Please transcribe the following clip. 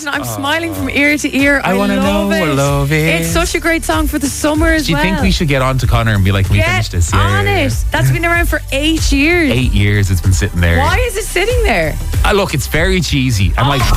listen, I'm smiling from ear to ear. I want to know. it. I love it. It's such a great song for the summer as well. Do you think we should get on to Connor and be like, can we finish this? Get on it. That's been around for 8 years. 8 years it's been sitting there. Why is it sitting there? Look, it's very cheesy. I'm like...